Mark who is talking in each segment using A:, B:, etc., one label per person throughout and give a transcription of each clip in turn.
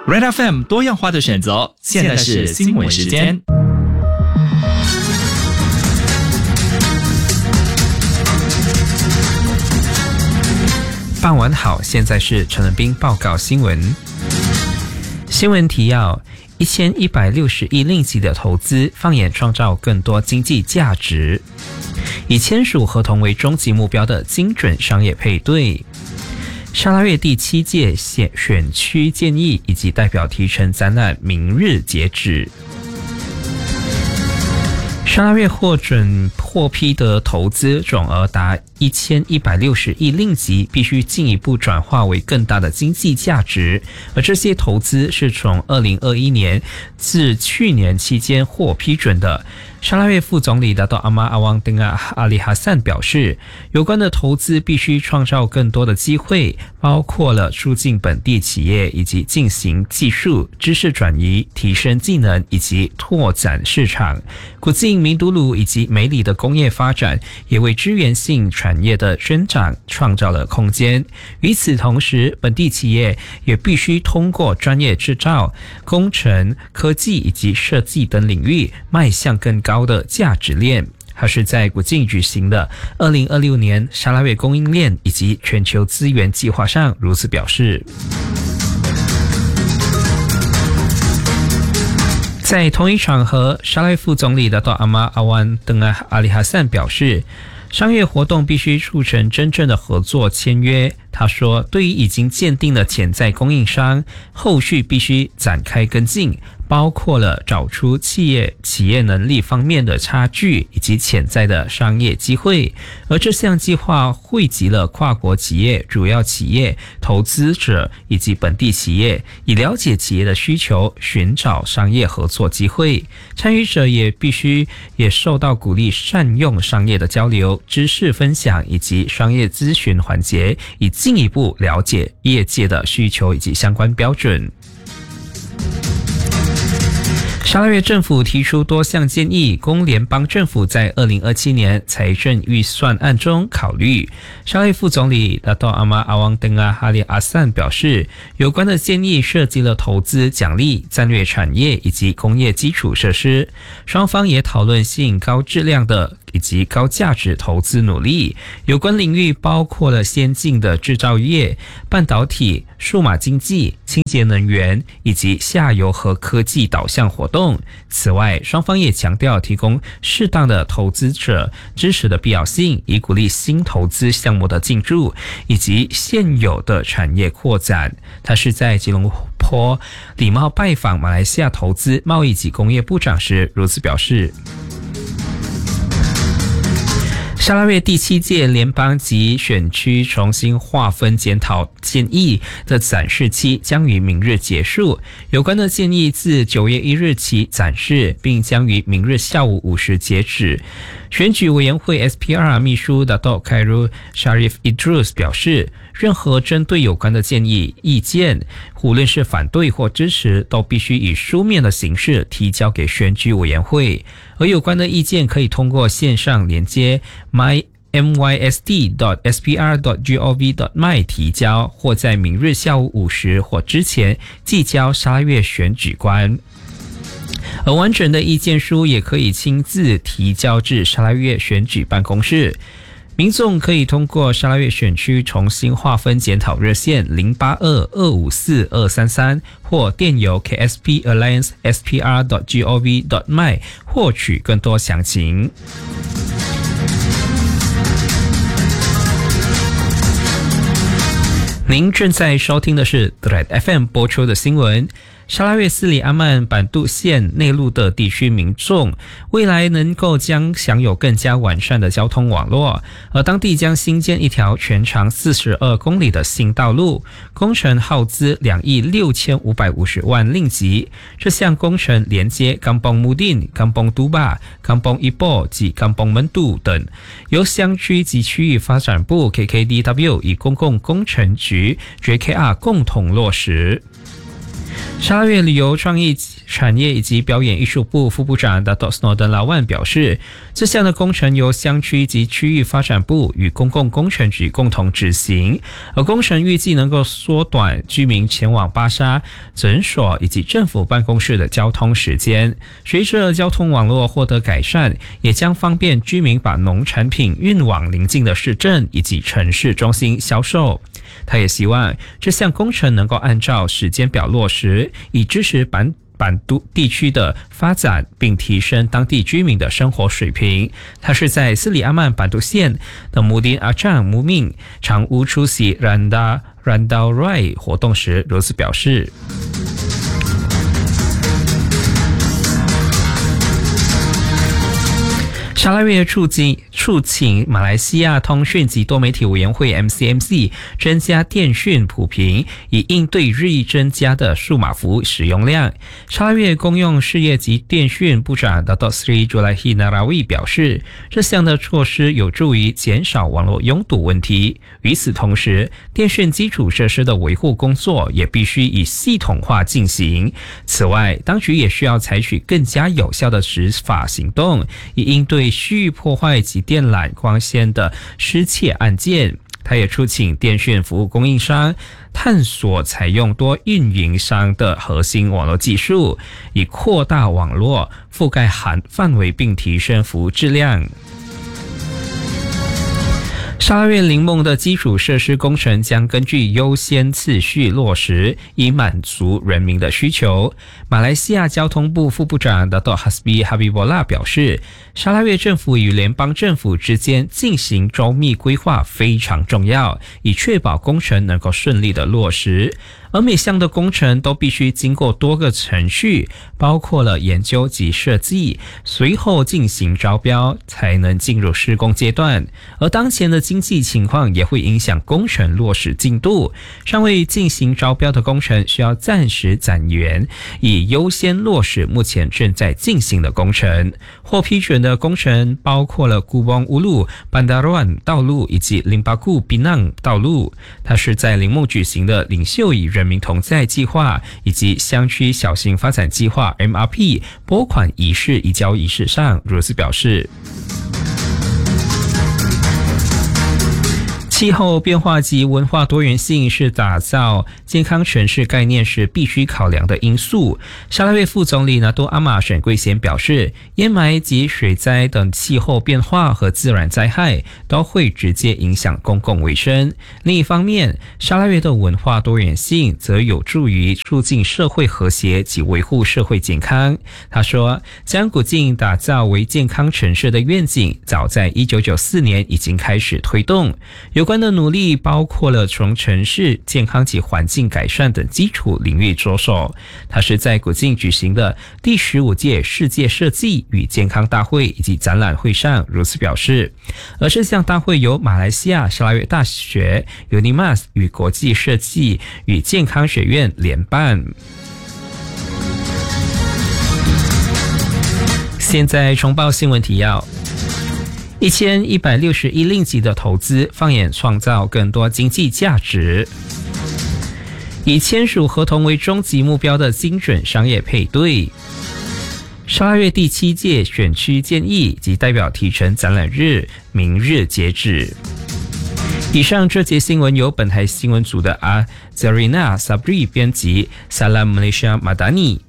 A: Red FM 多样化的选择，现在是新闻时间。
B: 傍晚好，现在是陈文彬报告新闻。新闻提要：1160亿令吉的投资，放眼创造更多经济价值。以签署合同为终极目标的精准商业配对。沙拉越第7届选区建议以及代表提成展览明日截止。沙拉越获批的投资总额达1160亿令吉，必须进一步转化为更大的经济价值，而这些投资是从2021年至去年期间获批准的。沙拉越副总理达多阿玛阿旺登阿里哈散表示，有关的投资必须创造更多的机会，包括了促进本地企业以及进行技术知识转移、提升技能以及拓展市场。古晋、明都鲁以及梅里的工业发展也为支援性产业的增长创造了空间。与此同时，本地企业也必须通过专业制造、工程、科技以及设计等领域迈向更高的价值链。他是在古晋举行的2026年沙拉越供应链以及全球资源计划上如此表示。在同一场合，沙拉越副总理达多阿玛阿万登阿里哈散表示，商业活动必须促成真正的合作签约。他说，对于已经鉴定的潜在供应商，后续必须展开跟进，包括了找出企业能力方面的差距以及潜在的商业机会。而这项计划汇集了跨国企业、主要企业、投资者以及本地企业，以了解企业的需求，寻找商业合作机会。参与者也必须受到鼓励善用商业的交流、知识分享以及商业咨询环节，以进一步了解业界的需求以及相关标准。沙拉越政府提出多项建议，供联邦政府在2027年财政预算案中考虑。沙拉越副总理达多阿玛阿旺登哈里阿散表示，有关的建议涉及了投资奖励、战略产业以及工业基础设施。双方也讨论吸引高质量的以及高价值投资努力。有关领域包括了先进的制造业、半导体、数码经济、清洁能源以及下游和科技导向活动。此外，双方也强调提供适当的投资者支持的必要性，以鼓励新投资项目的进驻以及现有的产业扩展。他是在吉隆坡礼貌拜访马来西亚投资、贸易及工业部长时如此表示。沙拉越第7届联邦及选区重新划分检讨建议的展示期将于明日结束，有关的建议自9月1日起展示，并将于明日下午5时截止。选举委员会 SPR 秘书 Dato' Khairul Sharif Idrus 表示，任何针对有关的建议意见，无论是反对或支持，都必须以书面的形式提交给选举委员会，而有关的意见可以通过线上连接 mysd.spr.gov.my 提交，或在明日下午5时或之前寄交沙拉越选举官。而完整的意见书也可以亲自提交至沙拉越选举办公室。民众可以通过沙拉越选区重新划分检讨热线082-254-233或电邮 kspalliance.spr.gov.my 获取更多详情。您正在收听的是 Red FM 播出的新闻。沙拉越斯里阿曼板渡县内陆的地区民众未来能够将享有更加完善的交通网络，而当地将新建一条全长42公里的新道路，工程耗资2亿6550万令吉。这项工程连接Kampung Mudin、Kampung Tuba、Kampung Ipoh 及Kampung Mentu 等，由乡区及区域发展部 KKDW 与公共工程局 JKR 共同落实。 沙拉越旅游创意产业以及表演艺术部副部长 Dato Snowden Lawan 表示，这项的工程由乡区及区域发展部与公共工程局共同执行，而工程预计能够缩短居民前往巴沙、诊所以及政府办公室的交通时间。随着交通网络获得改善，也将方便居民把农产品运往邻近的市镇以及城市中心销售。他也希望这项工程能够按照时间表落实，以支持版都地区的发展，并提升当地居民的生活水平。他是在斯里阿曼版都县的穆丁阿trang穆命常务出席 Randall Rai 活动时如此表示。沙拉越促请马来西亚通讯及多媒体委员会 MCMC 增加电讯普频，以应对日益增加的数码服务使用量。沙拉越公用事业及电讯部长 Dato Sri Julaihi Narawi 表示，这项的措施有助于减少网络拥堵问题。与此同时，电讯基础设施的维护工作也必须以系统化进行。此外，当局也需要采取更加有效的执法行动，以应对虚域破坏及电缆光纤的失窃案件。他也促请电讯服务供应商探索采用多运营商的核心网络技术，以扩大网络覆盖范围并提升服务质量。沙拉越林梦的基础设施工程将根据优先次序落实，以满足人民的需求。马来西亚交通部副部长 Dato Hasbi Habibullah 表示，沙拉越政府与联邦政府之间进行周密规划非常重要，以确保工程能够顺利的落实。而每项的工程都必须经过多个程序，包括了研究及设计，随后进行招标，才能进入施工阶段。而当前的经济情况也会影响工程落实进度，尚未进行招标的工程需要暂时暂缓，以优先落实目前正在进行的工程。获批准的工程包括了古邦乌路、班达软道路以及林巴库槟榔道路。它是在林梦举行的领袖与人民同在计划以及乡区小型发展计划 MRP 拨款仪式移交仪式上如此表示。气候变化及文化多元性是打造健康城市概念时必须考量的因素。沙拉越副总理拿督阿玛沈贵贤表示，淹霾及水灾等气候变化和自然灾害都会直接影响公共卫生。另一方面，沙拉越的文化多元性则有助于促进社会和谐及维护社会健康。他说，将古晋打造为健康城市的愿景早在1994年已经开始推动，有关的努力包括了从城市健康及环境改善等基础领域着手。他是在古晋举行的第15届世界设计与健康大会以及展览会上如此表示。而这项大会由马来西亚沙拉越大学 UNIMAS 与国际设计与健康学院联办。现在重报新闻提要。1161令吉的投资，放眼创造更多经济价值。以签署合同为终极目标的精准商业配对。沙拉越第7届选区建议及代表提成展览日明日截止。以上这节新闻由本台新闻组的阿 Zarina Sabri 编辑 Salam Malaysia Madani。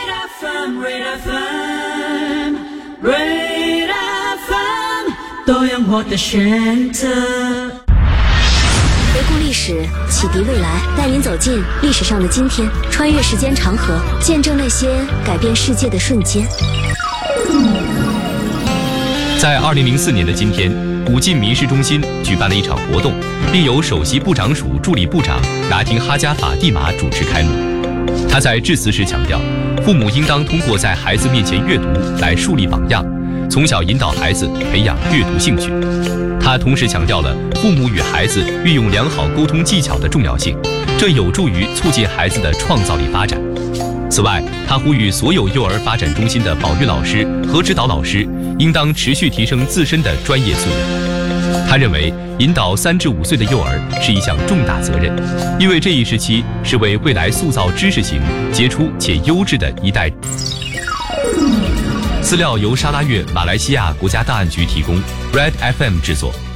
C: 多样我的选择。
D: 回顾历史，启迪未来，带您走进历史上的今天，穿越时间长河，见证那些改变世界的瞬间。
E: 在2004年的今天，古晋民事中心举办了一场活动，并由首席部长署助理部长拿廷哈加法蒂玛主持开幕。他在致辞时强调，父母应当通过在孩子面前阅读来树立榜样，从小引导孩子培养阅读兴趣。他同时强调了父母与孩子运用良好沟通技巧的重要性，这有助于促进孩子的创造力发展。此外，他呼吁所有幼儿发展中心的保育老师和指导老师应当持续提升自身的专业素养。 他认为，引导3至5岁的幼儿是一项重大责任，因为这一时期是为未来塑造知识型、杰出且优质的一代。资料由沙拉越马来西亚国家档案局提供 ，Red FM 制作。